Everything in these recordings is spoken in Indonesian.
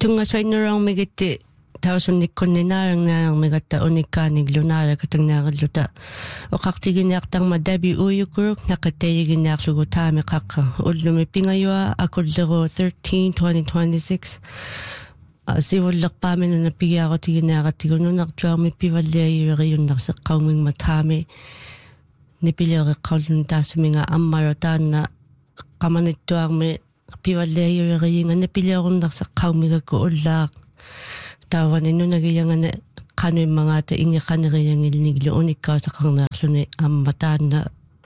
tunga sainurang migitti tausunnikkunninarang naang migatta unikaanig lunara katangnaaralluta oqartiginiartang madabi uyukuruk naqattayiginiarlugu taamiqaqqa ullumi pingayua akulleru 13-2026 sivullerpaaminuna pigiarutiginiaqattigununartuarmi pivalliayueriunnarseqqaumingma taami nipileereqqarlun taassuminga ammaru taanna qamanittuarmi pivalliayueriinga nipileerunnerseqqaumigakku ullaaq tawaninunagiyangana qanuimmagaata ingiqaneriangilniglu unikkausaqarnaarluni ammataanna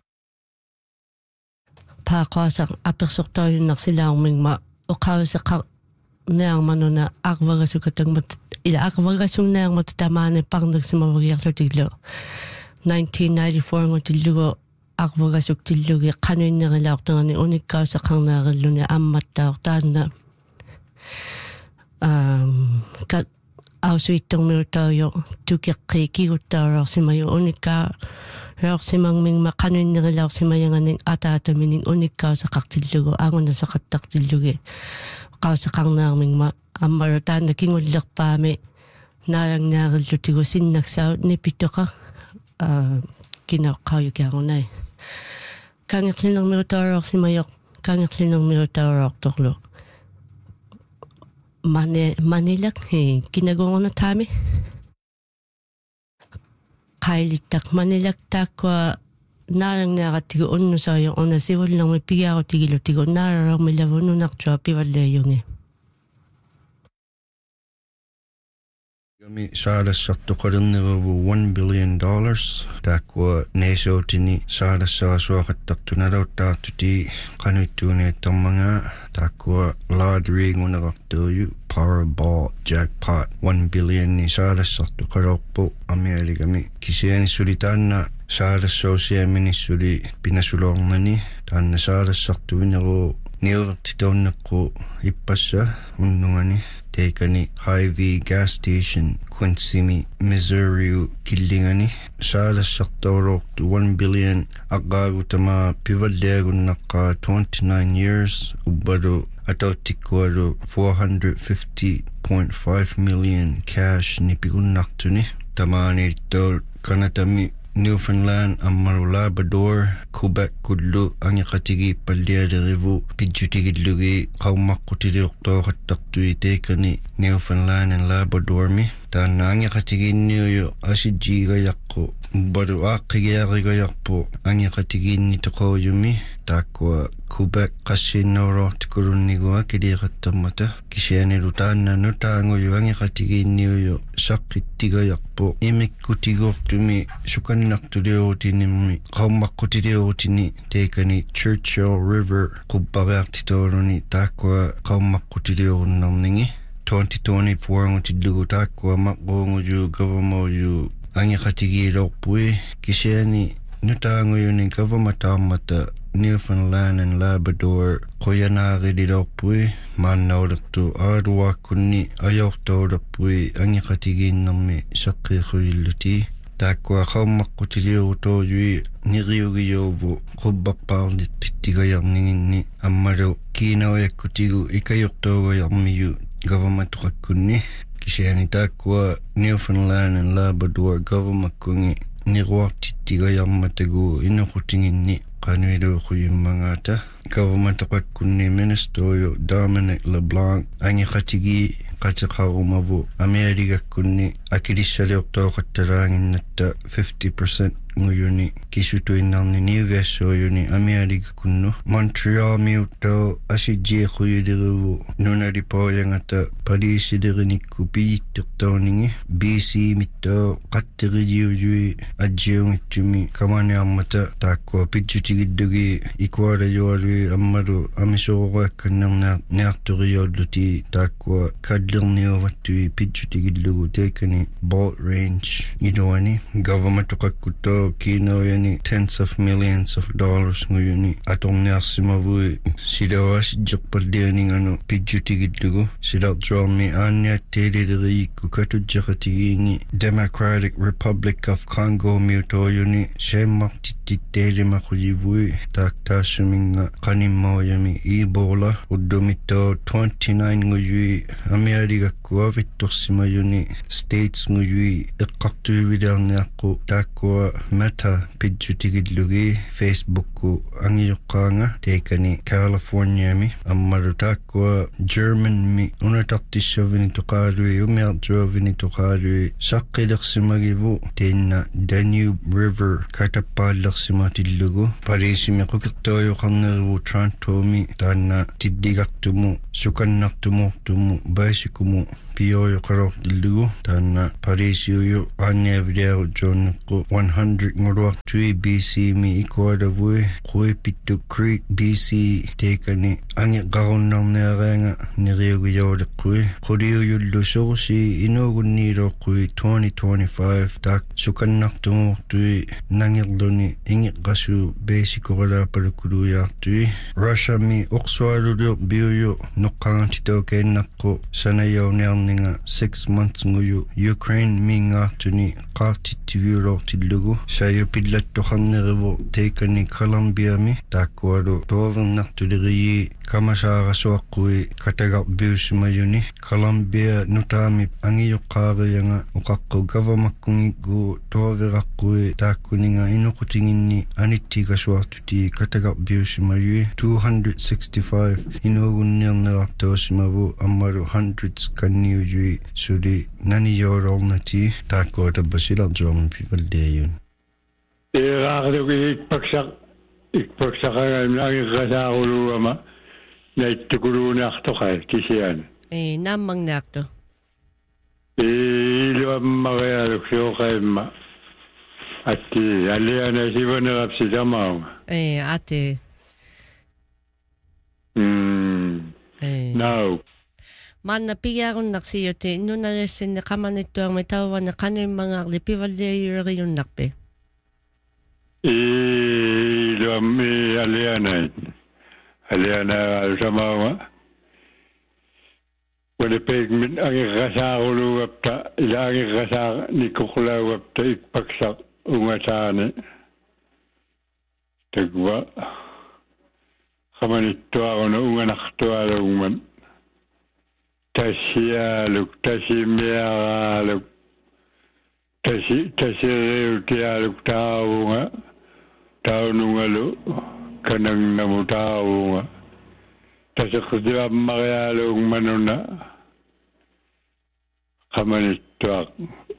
paaqaasaq apersortoriunnarsilaarmingma oqauseqa nearmanuna arvagasukatangmat ila arvagasunnearmat tamaane parnersimavagiarlutiglu 1994 ngotillugu arvagasuktillugi qanuinnerilaartangani unikkausaqarnaarilluni ammattaortaanna ausuittormiutayo tukiqqi kiguttaararsimayu unikkaa raorsimangmingma qanuinnerilaarsimayanganing ataataminin unikkausaqartillugu aangunasaqattartillugi qausaqarnaarmingma ammaru taanna kingullerpaami naarangnaarillutigu sinnaksaut nipitoqa kinaqqaayukiarunai kangerlinermiutaararsimayoq kangerlinermiutaarartorlu manilak kinagongona taami qailittaq manilak taakwa naarangnaaqattigu unnusaayo ona sivullermi pigiarutigilutigu naararmilavununartua pivalleeyungi Gami saadassartoqalerniruvu $1 billion taakwa neesootini saadassarasuaqattartunalauttaartuti qanuittuuniattarmanga taakwa lottery-ngunerartuuyu Powerball jackpot $1 billion ni saadassartoqalorpu amialigami kisianissuli taanna saadassausiaminissuli pinasuloornani taanna saadassartuvineru niuvertitaunneqqu ippassa unnungani teikani Hy-Vee gas station Quincy, Missouri killingani saadassartorortu $1 billion aqaagutama pivalliagunnaqqa 29 years ubbadu atautikkualu $450.5 million cash nipigunnartuni tamaanittor kanatami Newfoundland ammaru Labrador Quebec kullu angiqatigi pallialerivu pidjutigillugi qaumaqqutiliortoqattartui teekani Newfoundland and Labrador mi taanna angiqatiginniuyu asijjiigayaqqu ubbadu aaqqigiarigayarpu angiqatiginni toqouyumi taakkua Quebec qassiinnaurortikulunnigu kiliiqattarmata kisianilu taanna nutaanguyu angiqatiginniuyu saqqittigayarpu imikkutigoortumi sukannartuliurutinimmi qaumaqqutiliurutini teekani Churchill River qubbariartitooluni taakkua qaumaqqutiliurunnarningi 2024 ngutillugu taakkua maqquunguju gavamoju angiqatigiilorpui kisiani nutaanguyuni gavamataarmata Newfoundland and Labrador qoyanaarililorpui maannaulertu aaluaakkunni ajortoolerpui angiqatigiinnermi saqqiiquyilluti taakkua qaumaqqutiliurutooyui niriugiyuuvu qubbarpaarnittigayarninginni ammalu kiinauyakkutigu ikajortoogayarmiyu gavamatoqakkunni kisiani taakkua Newfoundland and Labrador gavamakkungi niruartittigayarmatagu inuqutinginni qanuiluuquyimmangaata gavamatoqakkunni ministeruyu Dominic LeBlanc angiqatigi qateqarumavu amialigakkunni akilissaliortooqattalaanginnatta 50% nguyuni kisutuinnarni niuviassuuyuni amialigakkunnu Montreal miuttau asijjiiquyulirivu nunalipoyangata paliisilerinikku piyittertauningi BC mittau qattirijiujui ajjiungitsumi kamaniarmata taakkua pidjutigillugi ikualajualui ammalu amisoruaqkannerniarturiolluti taakkua kallerniuvattui pidjutigillugu teekani Bolt Range iluani government-oqakkutto kiinoyani tens of millions of dollars nguyuni atorniarsimavui silawaasijjerpallianinganu pidjutigillugu silartuarmi aanniatteelileriikku katujjaqatigiingi Democratic Republic of Congo miutoyuni seemmartittitteelimaqujivui taaktaassumingga qanimmauyami Ebola uddumitto 29 nguyui nialigakkuwa vittorsimayuni states ngujui eqqartuivilerniaqqu taakkua mata pidjutigillugi facebookku angiyoqqaanga teikani Californiami ammalu taakkua German unatartissavini toqaalui umiartuavini toqaalui saqqilersimagivu teinna Danube River katapaallersimatillugu palisimi qukirtuayoqarnerivu Torontomi taanna tiddigartumu sukannartumortumu baisikumu pioyoqalortillugu taanna palisiuyu aanniavilearu joonneqqu 100 nguluartui BC mi ikualavui Quipittu Creek BC teikani angiqqarunnarniaraanga niriugiyauleqqui quliuyullu sorsi inuugunniiloqqui 2025 taak sukannartumortui nangirluni ingiqqasu basikuqalaapalukuluyaartui Russia mi uqsualulio biuyu noqqangatitokeennaqqu sanayauniarninga 6 months nguyu Ukraine mi ngaartuni qaartittiviulortillugu sayupillattoqarnerivu teikani Colombia mi taakkualu toovernartuliriyi kamasaarasuaqqui katagarbiusimayuni Colombia nutaami angiyoqqaariyanga uqaqqu gavamakkungigu tooveraqqui taakkuninga inuqutinginni anittigasuartuti katagarbiusimayui 265 inuugunniarnerartoosimavu ammalu hundreds kanniujui suli nanijoolornati taakkuatabbasilartuarmi pivalleayun ikpaksaqagan agirrasaaruluama naittukuluunaartoqai kisian nammangnaartu iluammarealuksuoqaimma atti aliana sivanerapsitamaunga ate now manna pigarunnarsiuti nunalessinne qamanittuarmi tauwana qanuimmangaarli pivalleayureriunnarpi iluammi aliana alsamaunga Winnipeg min angirrasaaruluapta ila angirrasaar nikuqlauapta ikpaksaq ungataane tagwa qamanittuaruna unganartualugman tasialuk tasimiaraaluk tasiriutialuk taavunga taunungalu kanangnamu taavunga tasaqdiamarialuk manuna qamanittuaq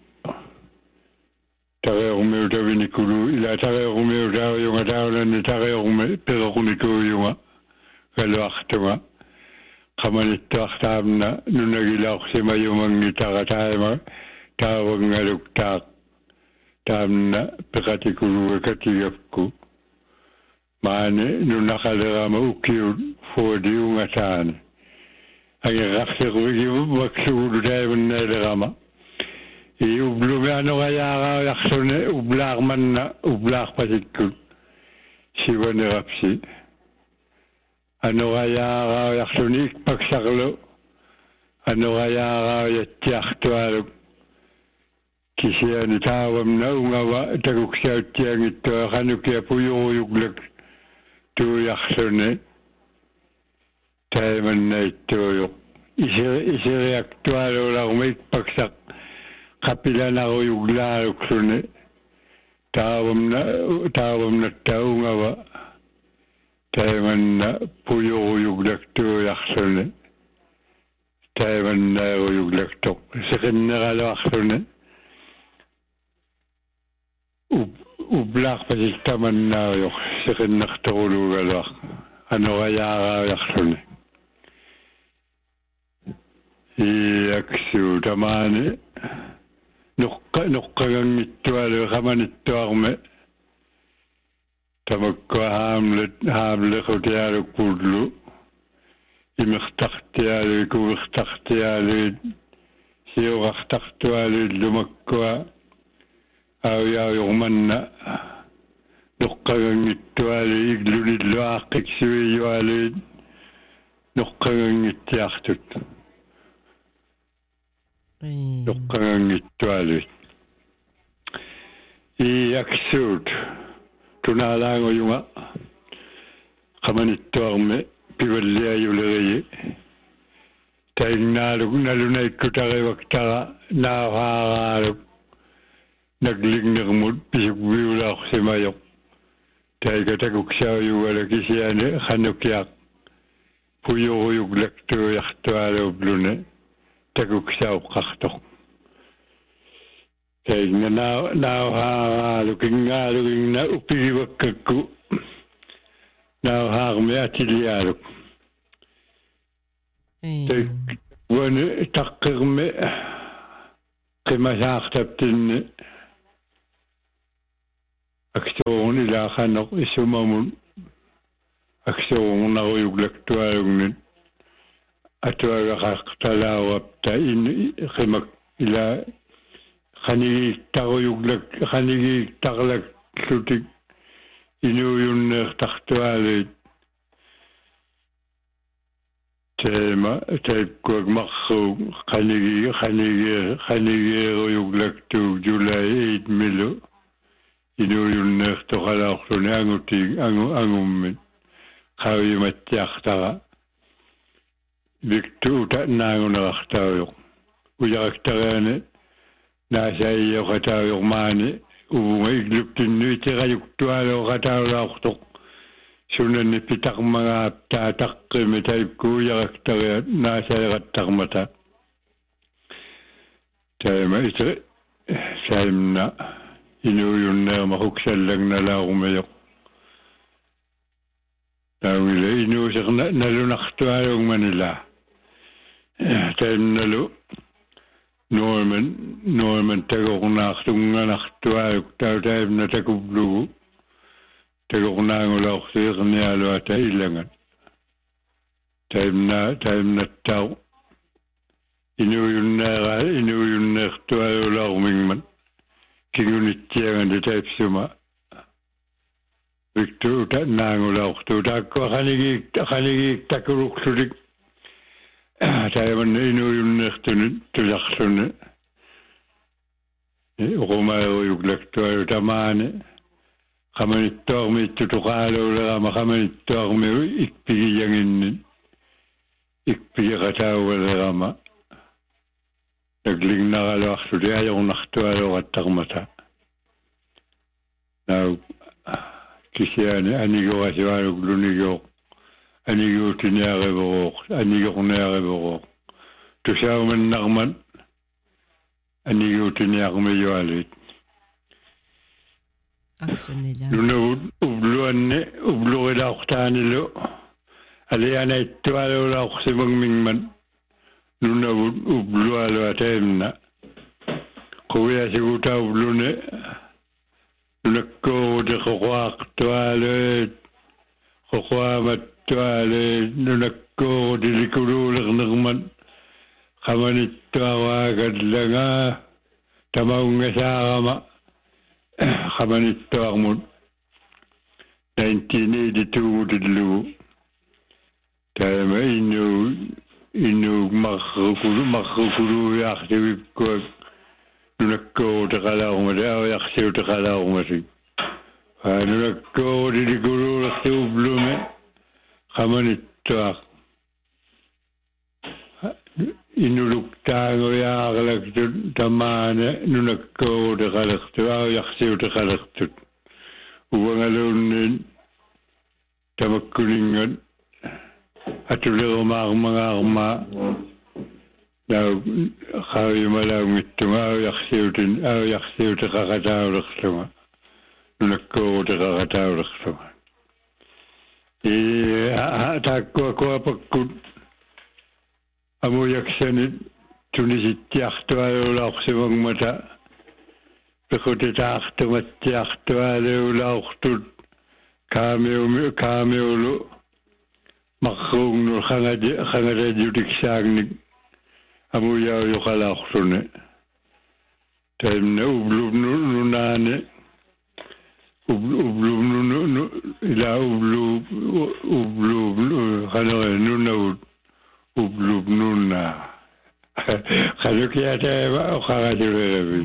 tareerumiutavinikulu ila tareerumiutauyunga taunanni tareerume perequnikuyunga kaluartunga qamanittuaq taamna nunagilauqsimayumangi taqataima taavangaluk taaq taamna peqatikuluga katigapku maane nunaqalerama ukiun fuodiunga taane agirraqsiqugivu maksugulu taimannalerama ublume anogayaara yaqsune ublaarmanna ublaarpatikkut sivanerapsi anogayaara yaqsuni ikpaksaqlu anogayaara yattiartualuk kisiani taavamna ungawa takuksiauttiangittua qanukia puyuruyuglak tuuyaqsune taimannaittuuyuq isiriaktualuularuma ikpaksaq qapilanaruyuglaaluksune taavamnatta ungawa taimanna puyuruyuglaktuuyaqsune taimannaaruyuglaktoq siqinneraloaqsune ublaarpasittamannaaruyuq siqinnertoruluugaluaq anogayaaraayaqsune iaksu tamaani nuqqagangittualu qamanittuarme tamakka haamlequtialuk pullu imirtartialu kuvirtartialu siuqartartualu lumakkua auyaayurmanna nuqqagangittualu iglunilluaaqqiksuiyualu nuqqagangittiartut nuqqagangittualu iaksuut tunalaanguyunga qamanittuarme pivalliayuleriyi Taingnaluk nalunay kutariwaktara naharaluk naglingnermut pisukviulaq simayok taikatakuksaujugalakisiane khanukyak puyuruyuglaktuuyartualuublune takuksauqqartoq taigna naharaluk ingaalukingna upigivakkakku naharmi atilialuk wane taqqirme qimasaartaptinne aksoorun ilaaqanoq isumamun aksoorun naruyuglaktualugnut atuagaqartalauapta qimak ila qanigiittaruyuglak inuyunneertartualuit tema taipkuak marru qanigiiruyuglaktu Julai 8 milu inuyunneertoqalaorluni angummit qavimattiartara viktuuta naangunerartaujoq ujaraktareane naasaiyoqataujoqmaani uvunga igluptinnuitirajuktualoqataulaortoq sunanni pitaqmagaaptaa taqqimi taipkuujaraktareat naasairattarmata taima itre saimna inuyunneerma huksallagnalaarumajoq taawile inuuserna nalunartualugmanila taimnalu Norman tagornaartunganartualuk tautaimna takublugu tagornaangulaorsiirnialuata ilangat taimnattau inuyunneertualulaarumingman kingunittiangandi taipsuma viktuuta naangulaortu taakkua qanigiik takuluksulik taimanna inuyunneertunut tularlunne uqumaeruyuglaktualu tamaane qamanittuarmiittutuqaaluulerama qamanittuarmi ikpigiyanginni ikpigiqataugalerama naglignaraluarluli ajornartualuqattarmata nau kisiani anigorasualuglunigooq aniguutiniarivoroq anigorniarivoroq tusaumannarman aniguutiniarmiyualit aksunila lunavut ublugilaortaanilu alianaittualuulaorsimangmingman lunavut ublualuataimna quviasiguta ublune lunakkoorute qoqaaqtualuit qoqaamattualuit lunakkoorute likuluulernerman qamanittuawaagallanga tamaungasaarama qamanittuarmut 1982 taima inu marrukuluyaartivipkuak nunakkoorute qalaarumati auyarsiute qalaarumati nunakkoorute likuluulertiublume qamanittuaq inuluktaangoyaaqalaktut tamaane nunakkoorute qalertu auyarsiute qalertut uvangaluunnin tamakkulingat atulerumaarmangaarma nau qaavimalaungittunga auyarsiute qaqataulerlunga nunakkoorute qaqataulerlunga taakkuakuapakkut amuyaksanit tunisittiartualuulaorsimangmata pekutitaartumattiartualuulaortut kaamiulu marruugnul qangatajjutiksaagnik amuyauyuqalaorlune taimna ublubnunaane ublubnunu ila ublu qanere nunavut ublubnuna qalukiataeva oqaqatuleravi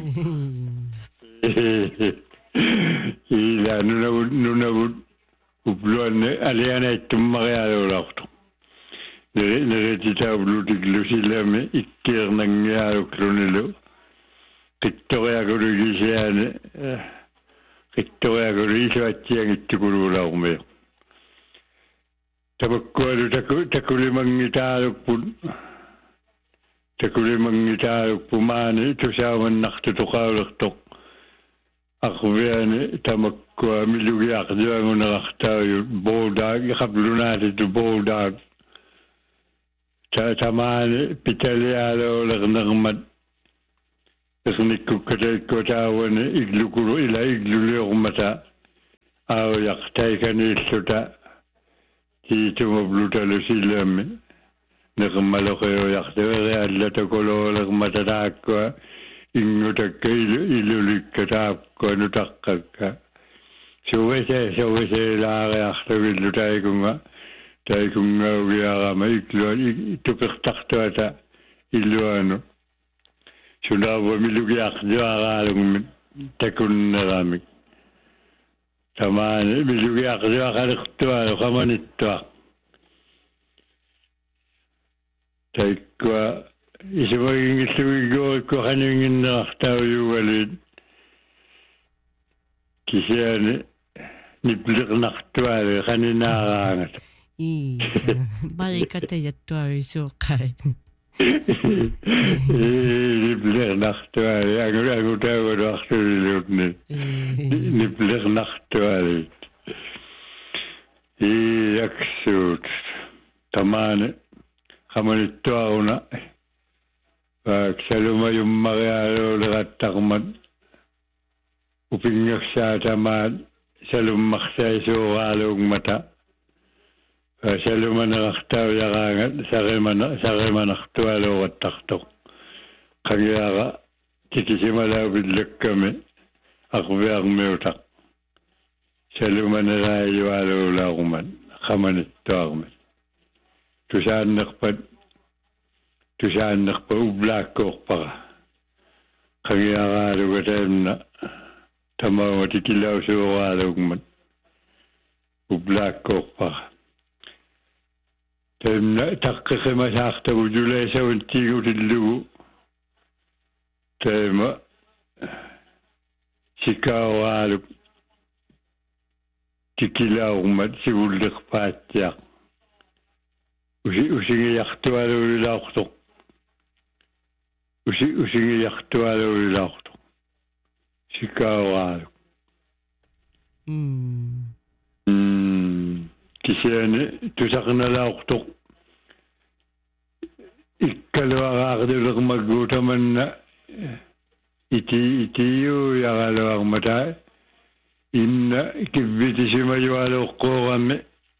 ila nunavut ubluanne alianaittummarialuulaortu neretita blutiglu silame ikkir nangiaruklunelu qittoriakulugisiane qittoriakuliisuatsiangittukululaarmeo tabakkualu takulimangitaalukpun takulimangitaalukpumaani tusaamannartutoqaulertoq aqviani tamakkua milugiaqduangunaqartaaju bouldag iqaplunaatitu bouldag tamaani pitaliaaloolernermat isnikkukkataikkuataawani iglukulu ila igluliormata auyaqtaikaniilluta tiitumablu silami neqmaloqeoyaqtavereallatakoloolermata taakkua ingutakka ilulikkataakkoa nutaqqakka suvese laareartavillu taikunngaugiarama ikluan tupertartuata illuanu sunava milugiaqduaraalungmit takunneramik tamaani milugiaqduaqalertualu qamanittuaq taikkua isumagingillugigoikku qaninginnerartauyugalit kisiani nipliqnartualu qaninaaraangat Barikatayattuarisuuqqai nipliqnartualu angutaagunuartuliluutni nipliqnartualit aksuut tamaani qamanittuaruna salumajummaриалуулератtarmat upinngaksaatamaat salummarsaisuuraaluugmata salumanerartaujaraangat sarimanartualuurattartoq qagiara tikisimalaupillakkami aqviarmiutaq salumaneraajualuulaarumat qamanittuarmat tusaannerpa ublaakkoorpara qagiaraalugatamna tamauma tikilausuuraaluugmat ublaakkoorpara tamna taqqeqimasaartagu juleesavun tiigutillugu tama sikauraaluk tikilaurmat sivullerpaatiaq usingiartualuulilaortoq usingiartualuulilaortoq sikauraaluk kisiani tusaqnalaortoq ikkaluaraardulermagguutamanna itiyu inna kivvitisimajualuoqqoorammi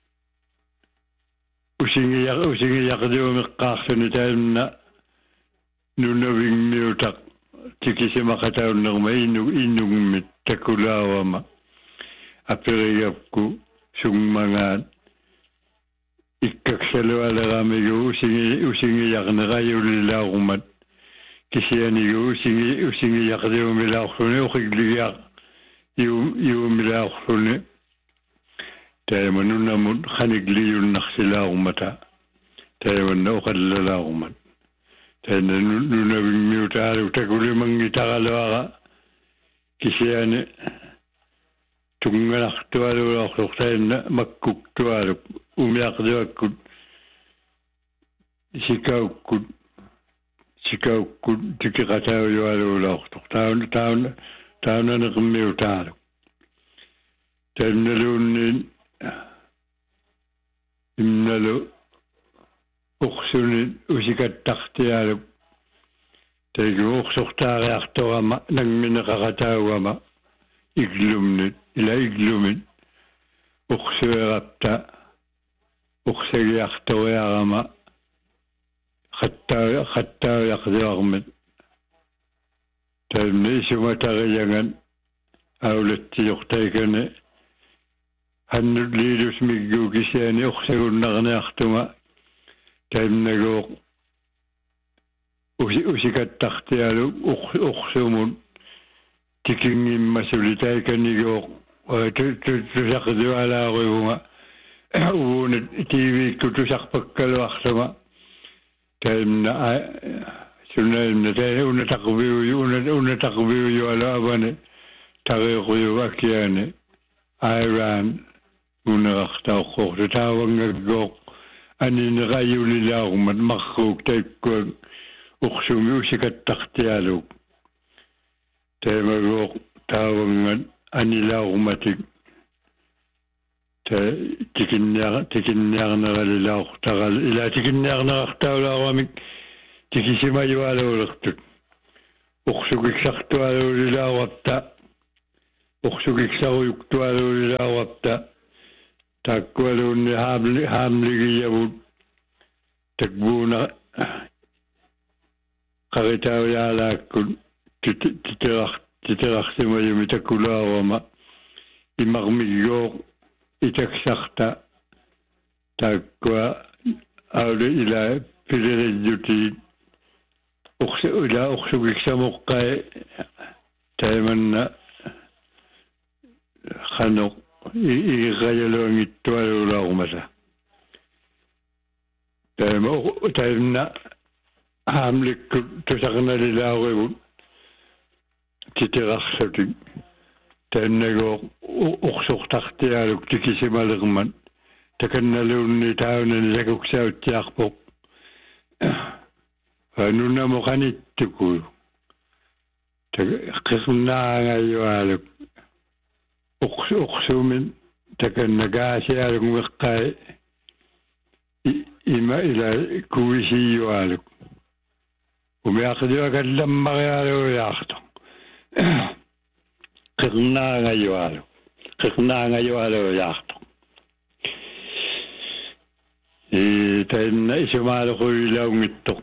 usingiyaqduumiqqaarsuni taanna nunavingmiutaq tikisimaqataunnerma innugimmit takulaawama apirigapku sungmangaat ikkaksalualeramigu usingiyaqnerayulilaarumat kisianigu usingiyaqduumilaorluni uqigligiaq yuumilaorluni taimanunamut qanigliyunnarsilaarumata taimanna uqallalaarumat taina nunavingmiutaalu takulimangitaqaluara kisiani tunganartualuulartoq tainna makkuktualuk umiaqduakkut sikaukkut tikiqatauyualuulartoq taunaneqmiutaaluk tainnaluunniin imnalu uqsunit usikattartialuk taigu uqsortaariartorama nangmineqaqataugama iglumnit ila iglumit uqsuerapta uqsagiartoriarama qattauyaqduarmit taimni isumatariyangan aulattiortaikane hannut liilusmiggu kisiani uqsagunnarniartunga taimnagooq usikattartialu uqsumut tikingimmasuli taikanigoq tusaqdualaarugunga uun TV kutusarpakkaluarluma taimna sunnaimna taina unna taqbiu ala avane tariqu akiane Iran uneraqtauqortu taawangaggoq anin rayulilaarumat marruuk taikkuan uqsumiusikattartialuk taimagoq taawangat anilaarumatik tikinniarneralilaaruqtaral ila tikinniarnerartaulaaruamik tikisimayualaulertut uqsukiksartualuulilaaruapta uqsukiksaruyktualuulilaaruapta taakkualuunni haamligiyavut takbuuna qaritauyaalaakku titerarsimayumi takkulaaruama imarmiggooq itaksarta taakkua aule ila pilerijjutiin ila uqsukiksamoqqai taimanna khanoq iqayaluangittualuulaarumasa taimna haamlikku tusaqnalilaaruivut titerarsutik tainnagoq uqsortartiaaluk tikisimalerman takannaluunni taunani sakuksautsiarpoq nunnamoqanittuku qirnaangayuaaluk uqsumin takannagaasiaaluk meqqai ima ila kuwisiyuaaluk umiaqdiuakallammarialuuyaarto qirnaangayuaaluyarto tainna isumaaluquilaungittoq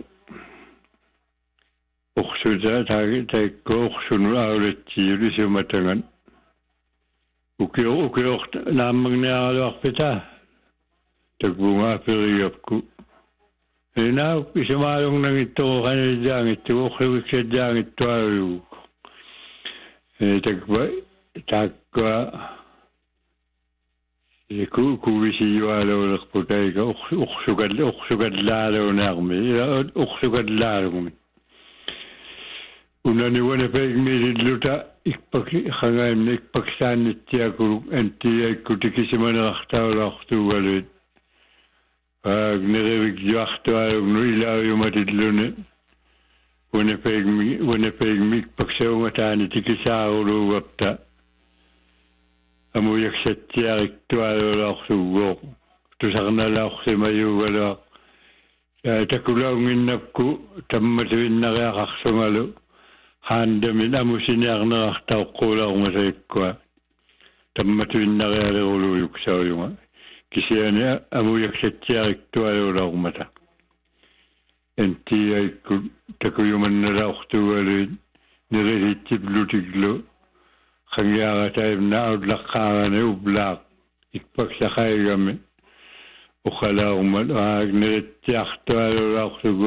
uqsuta taikko uqsunu aulettiilu isumatangan ukiorta naamagniaraluarpita takbunga periyapku inaa isumaalungnangittoqanilijaangittu uqsukiksajjaangittualugu takba taakka kuvisiyualuulerputaiga uqsukallaaluunaarmi uqsukallaalugmi unani wanapeigmiilluta ikpaksangaimna ikpaksaannittiakuluk antiaikku tikisimanerartaulaartuugaluit agnerevikjuartualugnu ilaayumatilluni wanapeigmi ikpaksaungataani tikisaaruluugapta amuyaksattiariktualuulaarsuggooq tusarnalaorsimayuugaluaq takulaunginnapku tammatuinnariaqarsungalu haandamin amusiniarnerartauqqуулaarumasaikkua tammatuinnarialeruluuyuksauyunga kisiani amuyaksattiariktualuulaarumata antiaikku takuyumannalaortugaluit neresittiplutiklu qangiarataimna autlaqqaarani ublaaq ikpaksaqaigami uqalaarumat aagnerittiartualuulaarsugu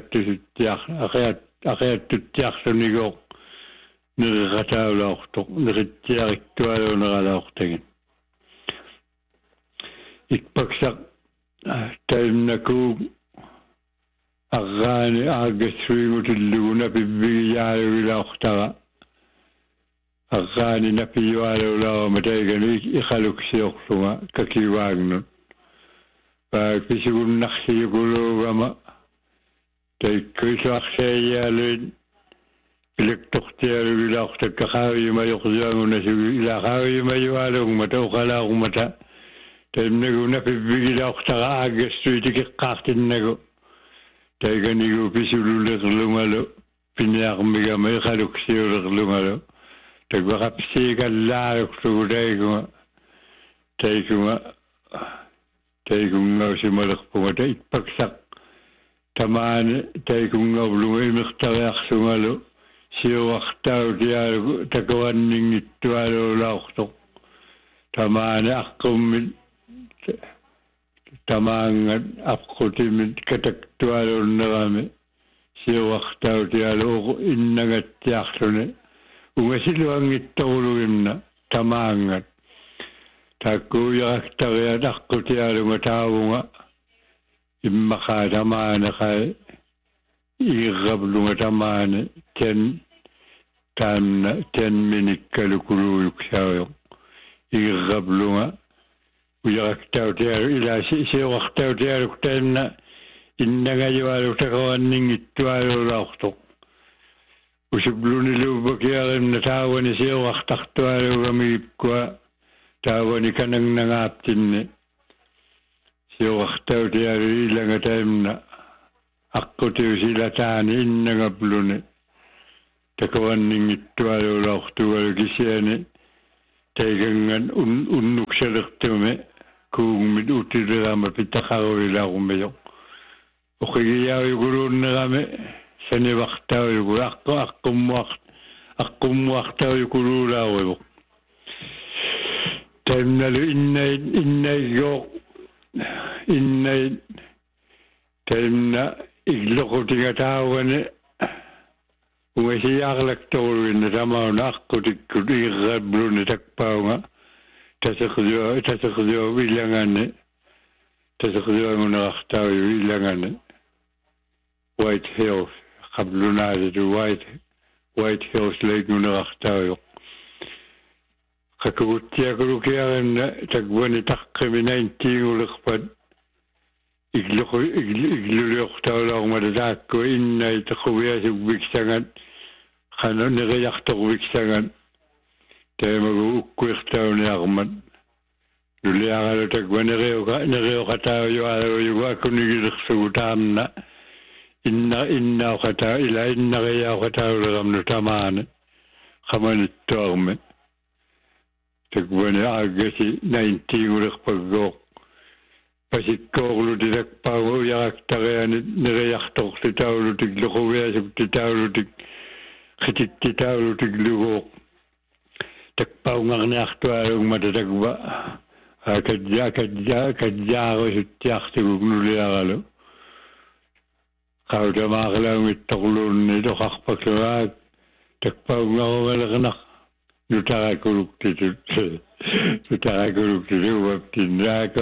aqiattuttiarsunigooq neriqataulaortoq nerittiariktualuuneralaortagin ikpaksaq taimnakuug arraani aagassuingutilluguna pibbigiyaalugilaortara arraani napiyualuulaarumataigani iqaluksiorlunga kakiwaagnut pisugunnarsiuguluugama taikkuisuarsaiyaaluin ilektortialugilaortakkaqaaviyumayorsuangunasugu ilaqaaviyumayualugmata uqalaarumata taimnaguna pibbigilaortara aagassuitikiqqaartinnagu taiganigu pisulullerlungalu piniarmigama iqaluksiulerlungalu takvaqapsiikallaaluklugu taikungausimalerpunga taikpaksaq tamaani taikungavlunga imirtariarsungalu siuartautialugu takuanningittualuulaortoq tamaani aqqummin tamaangat aqqutimmit kataktualunnerami siuartautialu innagattiarluni ungasiluangittorulugimna tamaangat Taku yaktarea takkutialunga taavunga immaqa tamaana kai irrablunga tamaana ten minikkalukuluujuksaajo irrablunga uyaktautealu ilasi siuaqtautialuk taimna innagajualu takawanninngittualulaortoq usubluni luupakiarimna taawani siuaqtartualugamiikkua taawani kanangnangaaptinne siuaqtautialu ilanga taimna akkutiusilataani innagabluni takawanninngittualulaortugalu kisiani taigangan unnuksalertume kuungmit utilirama pitaqaruilaarumejo uqigiyauyuguluunnerame saniwaqtauyugu aqummuaqtauyuguluulaaruivo taimnalu innaiggooq innait taimna igloqutingataawane ungasiyaarlaktoruinna tamauna aqutikkut irrabluni takpaunga taseqdio ilangane taseqdioangunaqartauyu ilangane White Hills qablunaalitu White Hills laikngunaqartauyu qakuguttiakulukiarinna takvani taqqimi 19 igluliortaulaarmata taakku innai taquviasukviksangat qana neriartorviksangat taamagu ukkuirtauniarmat luliaralu takvaneriokatauyualujugu akunigilersugu taamna innauqataa ila innariauqatauleramnu tamaane qamanittuarme takvani aagasi 19 ulerpaggooq pasikkoorlu takpaagu yaraktariani neriartortitaulutik luquviasuktitaulutik qitittitaulutik lugooq takpaungarniartualugmata takva akajjaarusuttiartuguk nuliaralu qautamaaqlaungittorluunni toqarpakluaak takpaungarumalernak nutarakuluktitu uaptinna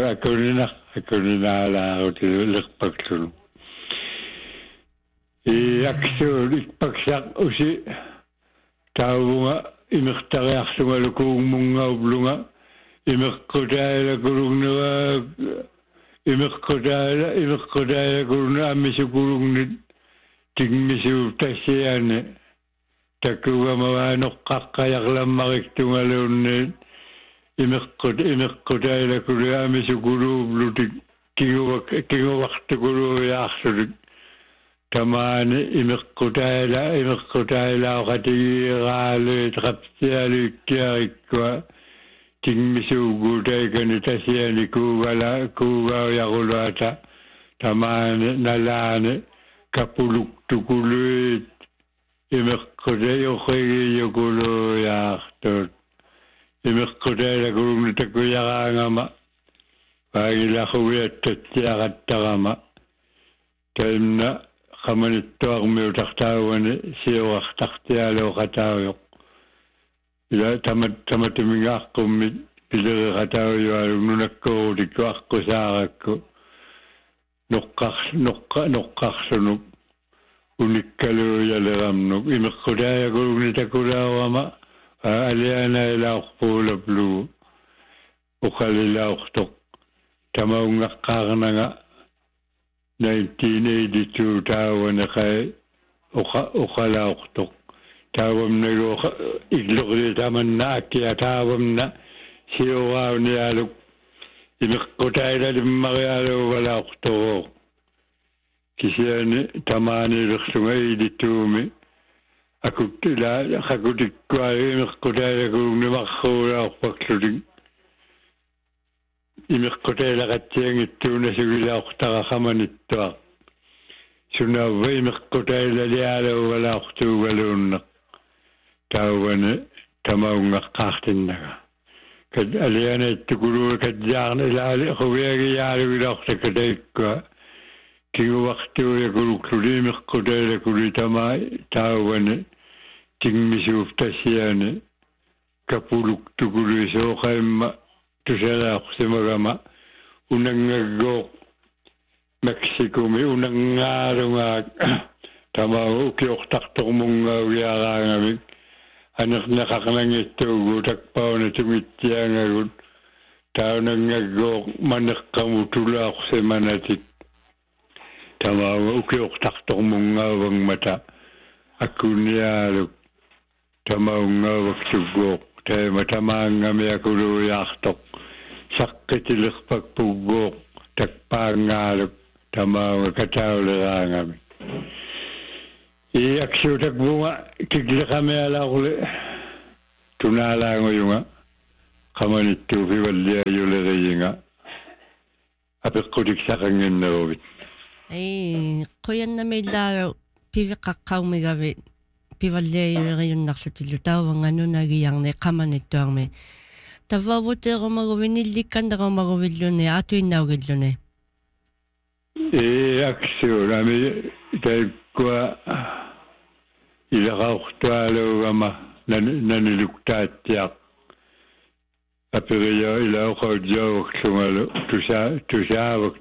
akuninaalaarutilerpaklunu iaksuul ikpaksaq usi taavunga imertariarsungalukuungmunngaublunga imerqutaalakulungna ammisukulungnit tingmisuuf tassiane takkugamavaanoqqaqqayarlammariktungaluunni imeqqutailakulu amisukuluublutik kiguvartukuluuyaarsutik tamaani imeqqutailauqatigiiraaluit qapsialuikkiarikkua tingmisuuguutaikani tasiani kuugaujaruluata tamaani nalaani kapuluktukuluit imeqqutayuqigiyukuluyaartut imeqqutaylakulungni takuyaraangama paagilaquviattatsiaqattarama taimna qamanittuarmiutartaavani siuartartialuuqataujoq ila tamattumingaaqqummit pileriqatauyualuk nunakkuurutikku aqqusaarakku noqqarsunuk unikkaluuyaleramnuk imeqqutaayakulugni takulaawama alianailauqpuulaplu uqalilaortoq tamaungaqqaarnaga 1982 taawanaqai uqalaortoq taawamnagu igluqli tamanna akkia taawamna siuraunialuk imeqqutaailalimmarialuugalaortoq kisiani tamaani lersungaidittuumi akuttila qakutikkualu imeqqutailakulugni marruulaorpaklutik imeqqutailaqatsiangittuuna sugilaortaqaqamanittuaq sunaavva imeqqutailalialuugalaortuugaluunneq taavani tamaungaqqaartinnaga kad alianaittukuluga kadjaarna ilaali quviagiyaalugilaortakataikkua kiguvartuuyakuluklu imeqqutailakuli taavani tingmisuuf tassiani kapuluktukulu sooqaimma tusala semagama unangagok Mexico mi unangarunga tama ukioktaktok mong uyarangami anak nakakangitugo takpaw na tumitiyangagod tao nangagok manakakamutula ako sa manatit tama ukioktaktok mong ngawang mata ako niyalog tama ngawag tugok tayo matamang ngami ako luyaktok sakitilik pagpugok takpangalog tama katao lang kami. Aksyo tagbunga kigla kami ala uli. Tunala ngo yung kamanito piwalya yulari nga. Apik kudik sa kangin na rovit. Kuyan na may laro piwakakaw may gawit. Piwalya yulari yung naksutilutaw ang nagiyang na kamanito ang may. Tavawote ako magawin nilikan na ako magawin yun ato yung nawagid yun aksyo nami tayo kwa ilakauktualo kama naniluktaat tiyak apiriyo ilakaw jawak tungalo tusawak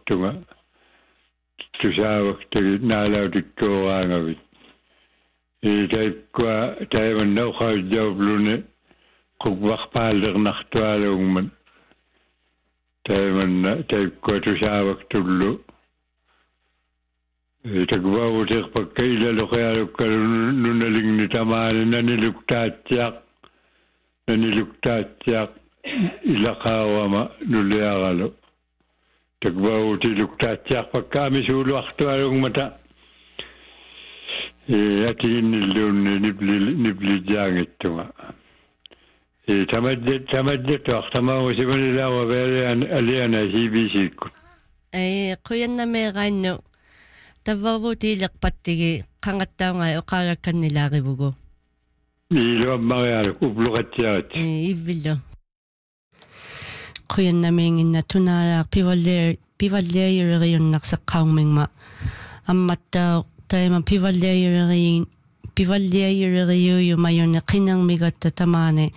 tagi nalaw dito angawit tayo kwa tayo man naukaw jawab lune kukwak palir naktualo man tayo kwa tusawak tulo Tagbawatik pagkailalo kaya nunaling ni tamani naniluktaat ilakaw ama nuliakalo. Tagbawati luktaat yak pagkami sulo aktualong mata. Atingin nilun nibli jangit tunga. Tamadjet wak tamaw si Manila wabere aliana hibisik. Kuyan na may ganyo. Tavawote lakpatigi kangattaw nga ukarakan nila kibugo. Ilo mga ublukat yat. Ibilo. Kuyan na may ngin na tunala piwalya yun naksakaw ming ma. Amataw tayo man piwalya yung mayon na kinang migat tatamane.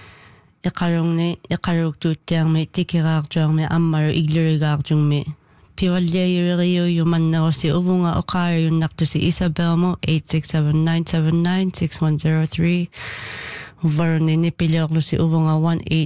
Ikarong tutiyang may tikirak diyang may amaro iglirigak diyang may. Piwalya yung man na si ubunga okara yung nakto si Isabel mo 867-979-6103 Uvaron nipili ako si ubunga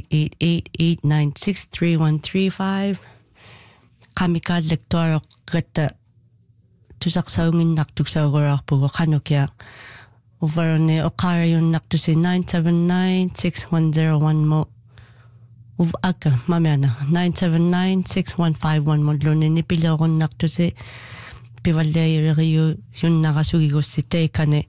1-888-896-3135 kami ka lektor kata tusaksawngin naktuksawarak po kano kaya Uvaron okara yung nakto si 979-6101 mo Aka, mamaya na. 979-6151 mo. Lunin nipili ako nakto si piwalya yung nakasugi ko si Tekane.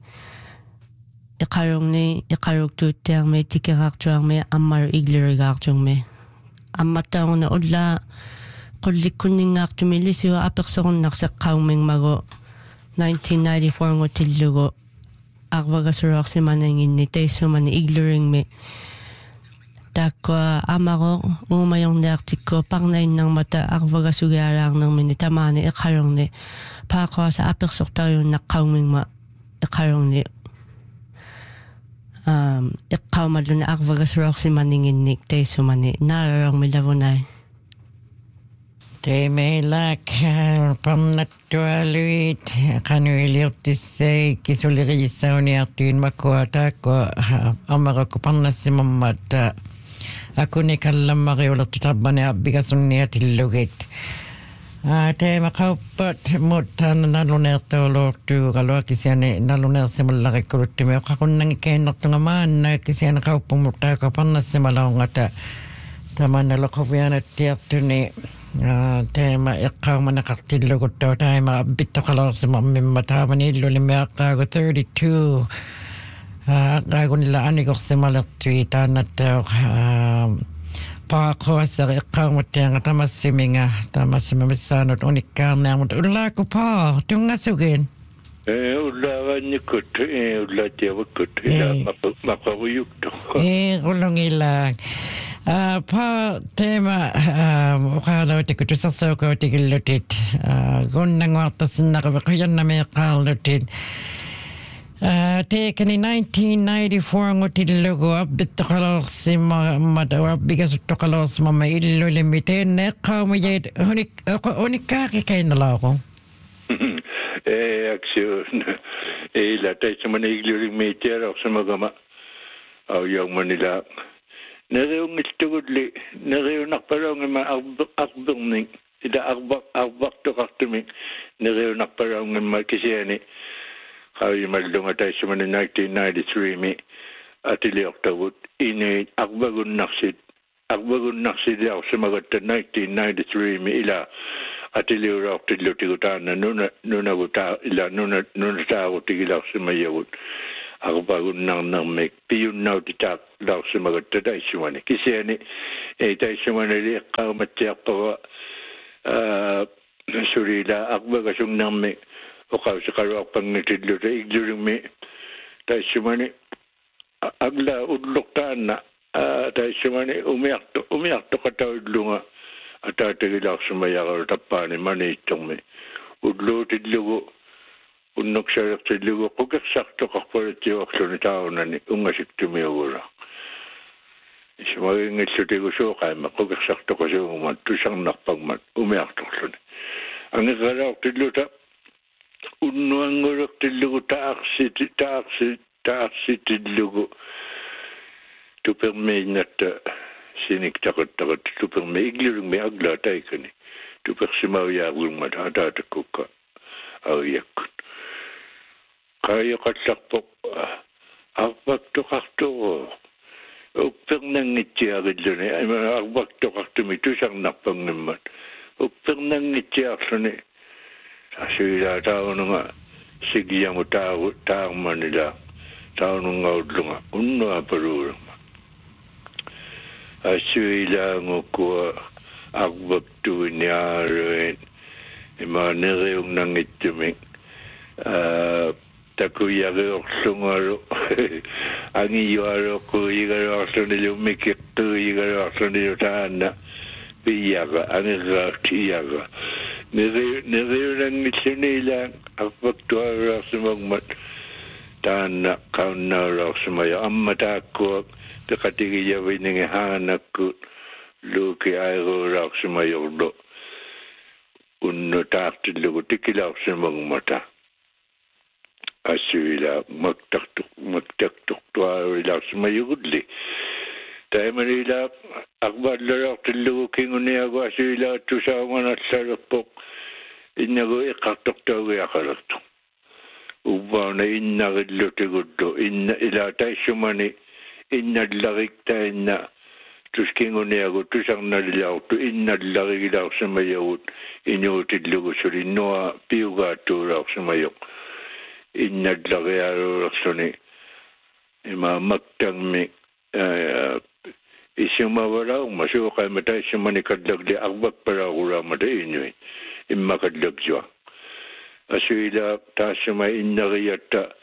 Ikarong tutang may tikirak diyang may amar iglirigak diyang may. Amatang na udla kulik kuning nakto may lisiyo apek sa kong naksakaw ming mago. 1994 ngo tilugo. Akwaga surok si manangin ni Teso man igliring may. Takwa amako umayong naktiko pangnain ng mata akwaga sugarang ng minitamani ikarong ni pakwa sa apeksok tayo nakawming ma ikarong ni ikaw madlo na akwaga surok si maningin ni Teso mani nararang milabunay Temelak pamnatualuit kanuiliortissei kisulirissauniartuin makuatako amako pannassimamata akuni kallamariulertu tabbani abbigasunniatillugit teema kauppat mutta nalunertoolortu kaluakisiani nalunersimallarikkuluttimi okakunnangi keennertunga maanna kisiana kauppumutta pannassimalaungata tamanalokovianattiartuni teema iqqaumanaqartilluguttua taima abbittoqalorsimamimma taamanillulimiaqqaagu 32 Ragunilla anigorsimalertui taannattauq paaqquassar iqqaarmuttianga tamassimamissaanut unikkaarniarmut ullaaku paa tungasugin ullaavannikut ullaatiavakkut maqaruyuktu qullungillaang pa teema uqaalautikku tusarsauqautikillutit gunnanguartassinnaqiq quyannameeqqaarlutit Tekeni 1994 ngotillugu abittoqalorsima matawa bigasuttoqalorsima illulimiten qaumajait unikkaaqikainalaaqo action la taismane illulimiten orsamagama au yawmanila nereungiltugulli nereunarpalongima arbirning ida arbaqtoqartumi nereunarpalongima kisiani Kaya maldunga tayo sa 1993 mi atilioktagut ini akbagun naksid ako sa magata 1993 mi ila atiliok tilutigutan na nuna guta ila nuna tao tigila sa mayagut akbagun nang mek piyun na titak daw sa magata tayo sa mani kasi ani tayo sa mani kaumatyak pa surila akbagasong nang mek o sa karok pangitidlo sa igluring mi tayo sumani agla udloktaan na tayo sumani umiakto katawidlo nga at tatagilak sumayakar tapani manitong mi udlo tidlo unok sarak tidlo kukasakto kakparatiyo akso ni tao na ni ungasik tumiawara isumagingit sa tigo sukay makukasakto kasi umat tusang nakpagmat umiakto akso ni ang ikarok tidlo ta unnuanguruk tillugu taaksi tillugu tupermeinnatta sinik takot tuperme iglurung me agla taikani tupersimauyaagulmat atatakukka auyakkun kaya katlaqpoq arbaktoqartugu uppernangittiagilluni arbaktoqartumi tusarnarpangimmat uppernangittiarluni Asila tao nga sigiya mo tao manila tao nga udlunga unno aparurang asila ngo ko agbaktu niyarin imanere yung nangituming takuyari oksungaro ang iyaro ko igaro oksunilo mikikto igaro oksunilo taana piyaga ang igatiyaga Nireulang nila akbaktuara sumagmat tana kaunara sumaya ammata ko takatigiya winingi hanak ko luki ayro rak sumayordo unno taartillugu tikilaw sumagmata asila maktaktuk tuara sumayugudli Taimanila akbadlarak tillugu kinguniago asila tusawanat sarapok innago iqartortaugi aqalaqtu ubbauna innaqillutigut inna ila taissumani innallagikta inna tuskinguniago tusarnalilaartu innallagigilaarsamayagut inuutillugu suli noa piugaattuulaarsamayoq innallagiaruularsuni ima maktangmi isumawala masuka mata isumani kadlagli agbak para ura mata inuit imma kadlagjwa asila tasuma innariyata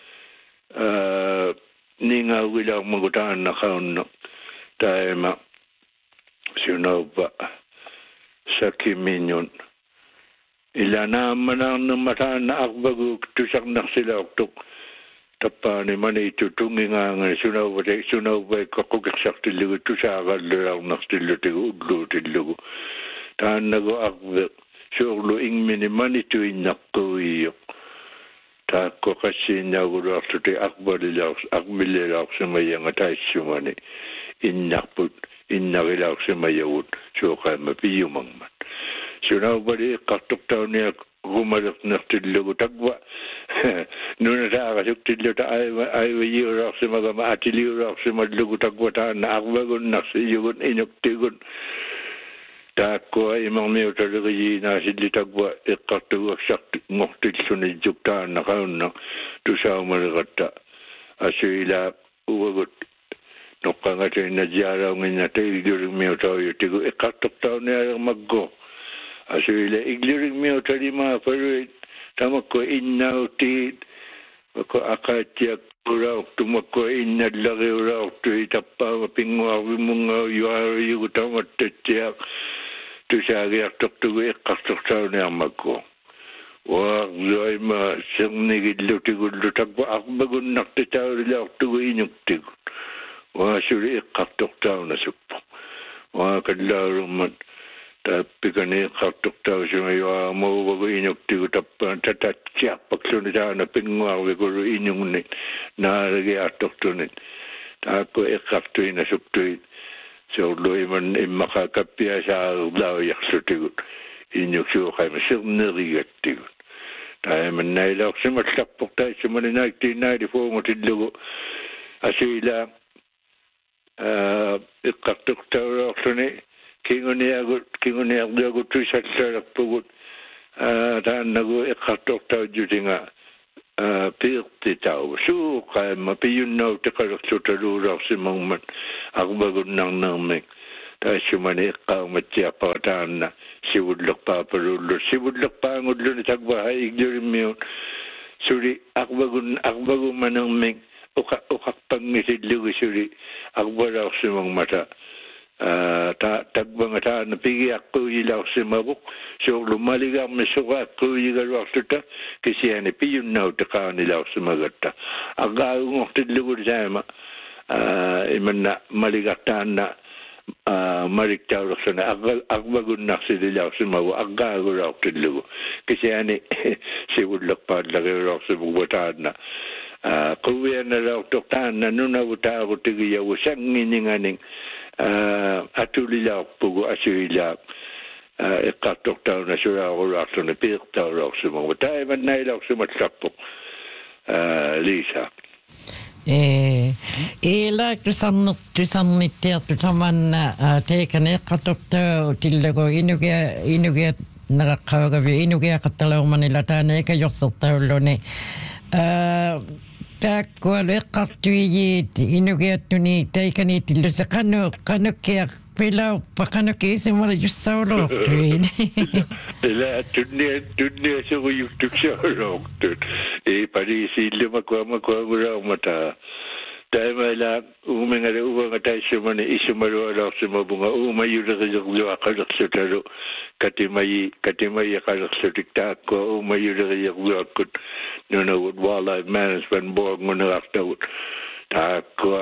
ninga wila magutaan na kaunno taema sunoba sakiminyon ilana manang mataan na akbagu tusak naksila oktok tapani mani tutungi nga sunawbay kakukaksak tiligu tusakadlarak nakstiligu udlo tiligu taan nago akbek surlo ingmini mani tuin nakkuiyok taakko kasi nagulak tuti akbililak sumayang ataisumani innakilak sumayawut sukay mapiyumangman sunawbay kaktok taon niya gumalak nakstiligu tagwa nuna taaka suktillo ta aywayiurak sumagama atiliurak sumadlugu tagwataan na akbagun naksiyugun inuktigun taakko imang miutaligi nasidli tagwa iqartuguak sak ngoktil sunidjuktaan na kaunna tusaumalikatta asuila uwagut nukkangatin na diyaraw nginata igluring miutawiyutigu iqartuk taon niya maggo asuila igluring miutalima paruit tamakko innautit ko akatiak ura tumakko innallagi ura tu itappa pingwa munga yuari utamat tiak tu sagiak tuktugu iqartuktauni amakko Waqzoi ma sernigillu tigullu tabba aqbagun naqtitaurila aqtugu inyuktigu. Wa suri iqqartortauna suppu. Wa kallaarumman tappikani iqqartortausuma yuwa mauwagu inyuktigu tappaan tatatsiaqpaksunisaana pinguarvikulu inyungunni naaragi artortunin. Taakko iqqartuina suptuit. Seullu iman immaka kappia saarlaujaqsutigut. Inyuksuuqaima sernerigattigut. Taiman nailaqsimat lapportaisumani 1994 ngutillugu asila iqqartortaulorluni kinguniarluagu tuisallallerpugut taannagu iqqartortaujutinga piirtitau suuqaima piyunnautiqalerlutaluulorsimangmat arbagunnarnermik taissumani iqqaumatsiapparataanna sivullerpaapaluullu tagwaha iglurimmiun suri arbagumanermik uqarpangisillugu suri arbalorsimangmata tagwangataana pigiaqquuyilaorsimavuk suurlu maligarmi suqaaqquuyigaluarluta kisiani piyunnautiqaanilaorsimagatta aqaagungortillugu taama imanna maligartaanna mariktaulursana aqbagunnarsililausimagu aqqaagulaortillugu kisiani sivullerpaallagiulorsimugu quvianalaortortaanna nunavutaarutigiyau sangininganing atulilaarpugu asuilaaq iqqartortauna sulaarulaarluna piirtaulorsimugu taimannailaorsimatlappuq Lisa. Ilaak tusannittiartu tamanna teekane eqqartortau tillagu inugia naqaqqaugavi inugiaqattalaurmanila taana ekajorsertaulluni taakkualu eqqartuijiit inugiattuni taikaniitillusi qanukkiaq pilauppa qanukki isimala jussaulortuin ila tunnia suguyuktuksaulortut parisiilluma kuamaguraumata taimala uumengale uvangataissumani isumalualorsimabunga uumayuleqiyerluaqalerlutalu katimayi qalerlutik taakkua uumayuleqiyerluakkut nunavut wildlife management board ngunerartavut taakkua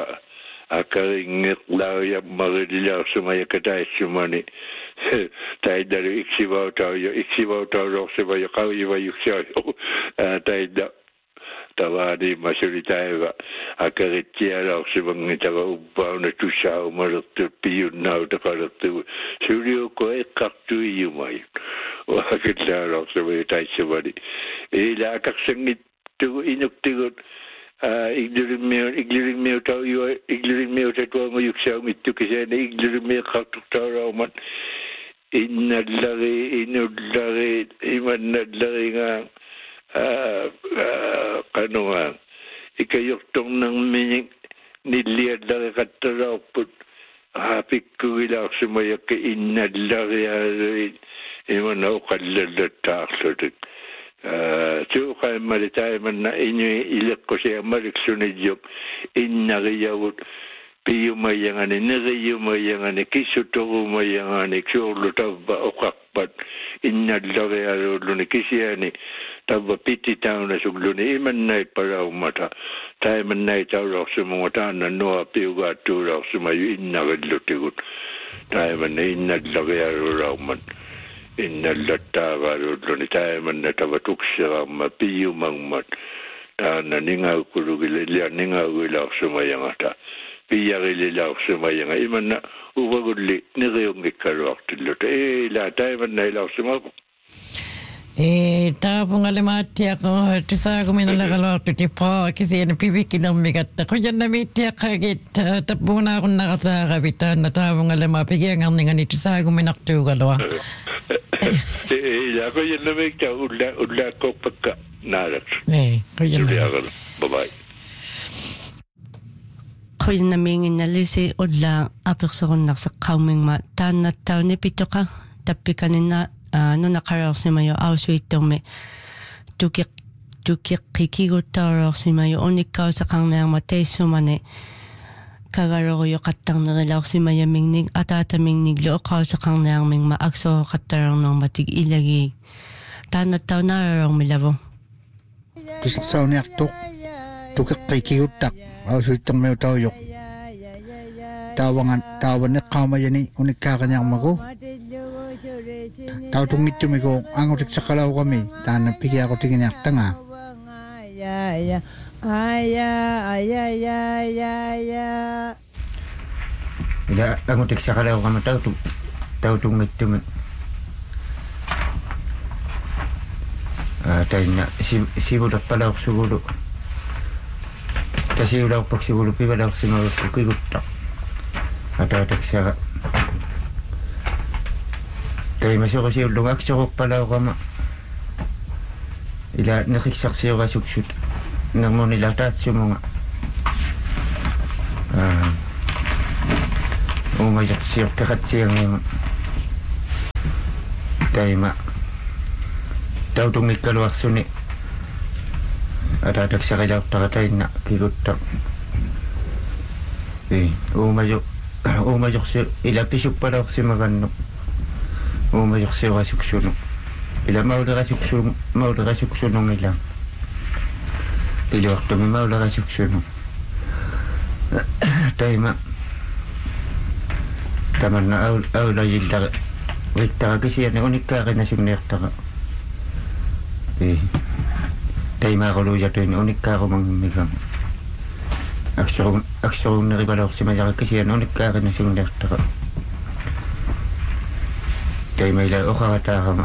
akaringeqlauyammarililausumayakataissumani taidalu iksivautaulorsima qauyivayuksiayo taida tawadi masuritaeva akarittialaorsimangitaga uppauna tussaumalertu piyunnautaqalertu suliuko eqqartuiyumai wakillaalorsimaya taissumani ila akarsangittugu inuktigut iglurimmiu tatuanga yuksaumittu kisana iglurimmiu qartortauraumat inullari imannallaringa qanuga ikayurtornerminik nilliallari qattalaarput pikkugilaarsumayakka innallariaari imana uqallallattaarlutik suuqaimali taimanna inui ileqqosiammaliksunijjup innariyavut piyumayangani neriyumayangani kissutorumayangani suurlu tavva oqarpat innallariaruulluni kisiani tavva pititauna sugluni imannait paraumata taimannait taulorsumunga taanna noa piugaattuulorsumayu innarillutigut taimanna innallariaruulauman innallattaavaaluulluni taimanna tavatuksiramma piyumangmat taanna ningaugilaarsumayangata piyarililausumayanga imanna uvagulli niriungikkaluartilluta ila taimanna ilausumaku taapungalimaattiaqo tusaaguminalaqaluartuti paa kisiana pivikkinermigatta qujannamittiaqqagit tappunaaqunnaqataaqavit taanna taapungalimaa pigiangarningani tusaaguminartuugalua ila qujannamikta ullaaqorpakka naalaq qujanna bye qujannaminginnalisi ulla apersorunnarseqqaumingma taannattauni pitoqa tappikanina nunaqarorsimayu ausuittormi tukiqqikiguttaarorsimayu unikkauseqarniarma taissumani kagaroriu qattarnerilaorsimayamingnik ataatamingniklu oqauseqarniarmingma aksoqattararnermatik ilagi taanattaunararormi lavu tussauniartuq tukekkikiuttak ausuittermiu taujuq taawaneqqaamayani unikkaaqaniarmagu tautungittumigu angutiksaqalauqami taana pigiaqutigiниartanga ila angutiksaqalauqama tautungmittumi taina sivulerpalauqsugulu tasiulauqpaksugulu pivalauqsimagakku kigutta ataataksaga taimasuqsiullunga aksoruppalauqama ila neqiksarsiuqasuksut nermunila taatsumunga umajersiortaqatsiangima taima tautungikkaluarsuni ataataksaqilaortaqatainna kigutta uumajorsi ila pisuppalaorsimagannu uumajorsiorasuksunu ila maulerasuksunungila piluartumi maulerasuksunu taima tamanna aulajillari rittara kisiani unikkaaqinasugniartaqa taimaqulujatuini unikkaaqumangimmigam aksorunneripalorsimajara kisiani unikkaaqinasugniartaqa taimaila oqarataaqama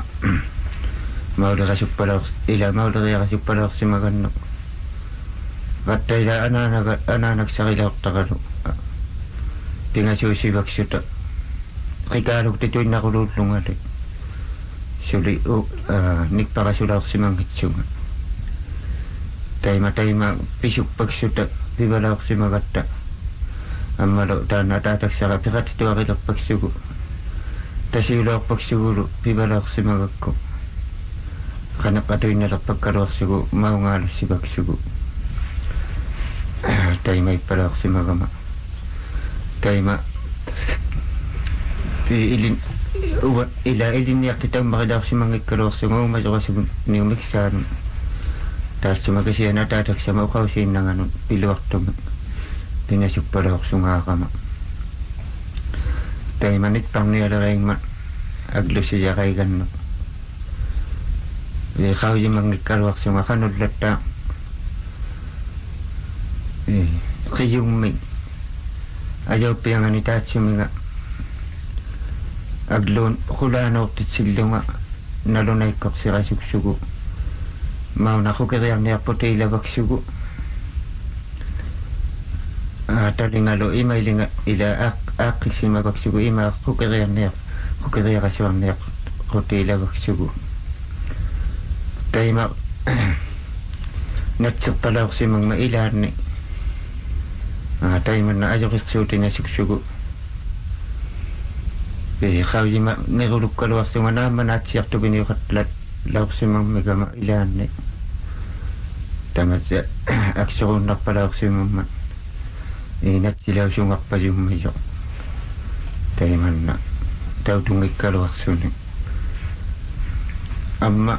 mauleriaqasuppalaorsimagannu qattaila anaanaksarilaortaqalu pingasuusivaksuta qikaaluktattuinnaquluullungali suli nikparasulaorsimangitsunga taima pisukpaksuta pivalaorsimagatta ammalo taana taataksara piqatituarilerpaksugu tasiuloorpaksugulu pivalaorsimagakku qanaqatuinnalerpakkaluarsugu maungaalussipaksugu taima ippalaorsimagama taima ila ilinniartitaummaqilaorsimangikkaluarsugu umajorasugu niumiksaanu taassumagasiana taataksama uqausiinnanganu piluartumi pinasuppalaorsungaaqama taima nitparnialeriingma aglusiyaqaigannu qaujimangikkaluarsunga qanullatta qiyummi ajauppiangani taatsuminga agluun qulaanoortitsillunga nalunaikkorsiqasuksugu maunaqukeriarniarputiilavaksugu talingalu imailinga ila aaqqissimavaksugu qukeriaqasuarniaqutiilavaksugu taima natserpalaorsimangma ilaanni taimanna ajoqissuutinasuksugu qaujima nirulukkaluarsunga naammanaatsiartupiniuqatlat laorsimangmigama ilaanni tamatsa aksorunnarpalaorsimamma natsilausungarpajummijo taimanna tautungikkaluarsuni amma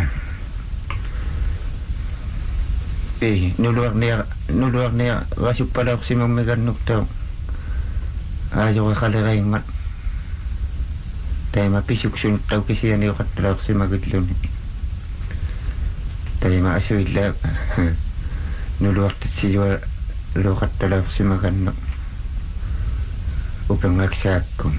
nuluarnia rasuppalaorsimangmigannurtau ajoqaqaleraingmat taima pisuksunuttau kisianiuqattalaorsimagilluni taima asuilla nuluartatsijua luuqattalaorsimagannu upangaksaakkum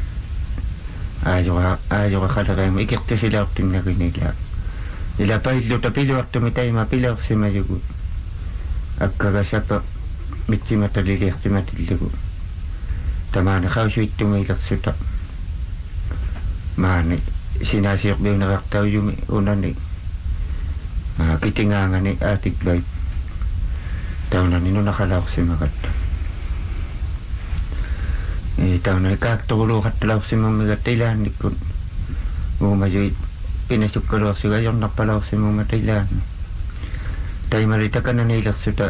ajoqaqaleraingma ikirtusilaortinnaginila ila pailluta piluartumi taima pilaorsimajugu akkagasapa mitsimataliliarsimatillugu tamaana qausuittumiilersuta maani sinasiorbiunerartaujumi unani kitingaangani aatikluait taunani nunaqalaorsimagatta taunani kaaktoruluuqattalaorsimammigatta ilaannikkun uumajui pinasukkaluarsuga ajornarpalaorsimamata ilaanni taimali takananiilersuta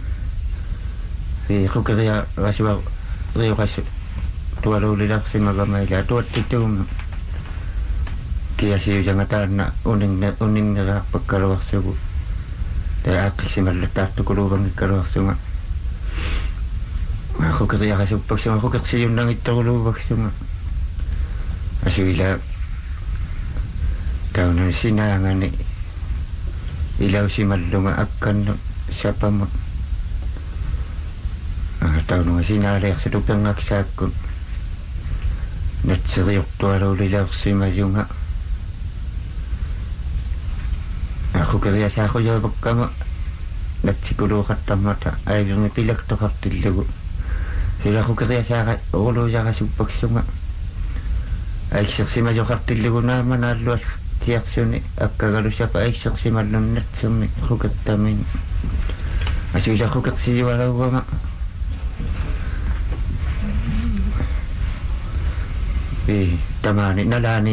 qukeria rasua riuqassu tualuulilarsimagama ila tuattituuma kiasi jangatan uning na pagkalawaksugo tayo akisi malatato kulubang ikalawaksunga ako kaya kasi pagsunga ako kasi yung nang italubaksunga asila tao na sinangan ni ilaw si malunga akan sa pamot tao na sinalayak sa tupang aksakon natsiriyok tuwalaw lilaw si mayunga ako kaya sa ako yung pagkama natsikulo katamata ay yung pilak to kaptilago sila ako kaya sa ulo siya kasi pagsunga ay saksi majo kaptilago naman aluas tiyaksyon akagalo siya pa ay saksi malong natsum hukat tamin asila hukat si walaw nga tamani nalani